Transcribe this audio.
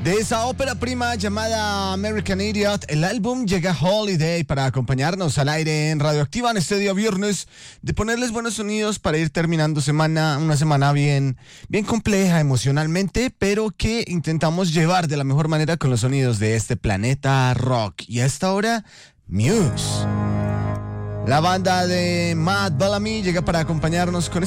De esa ópera prima llamada American Idiot, el álbum llega Holiday para acompañarnos al aire en Radioactiva en este día viernes, de ponerles buenos sonidos para ir terminando una semana bien compleja emocionalmente, pero que intentamos llevar de la mejor manera con los sonidos de este planeta rock. Y a esta hora, Muse. La banda de Matt Bellamy llega para acompañarnos con